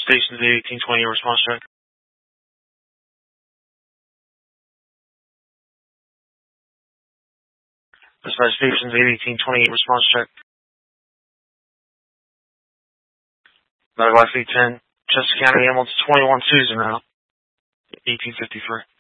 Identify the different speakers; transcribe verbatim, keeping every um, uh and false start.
Speaker 1: Stations eighteen twenty, response check. Dispatch Stations eighteen twenty-eight, response check. Medical Life eight ten, Chester County ambulance twenty-one Susan now, eighteen fifty-three.